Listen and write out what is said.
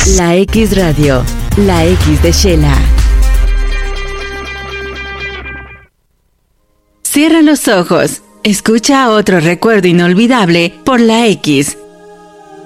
La X Radio, la X de Shela. Cierra los ojos. Escucha otro recuerdo inolvidable por la X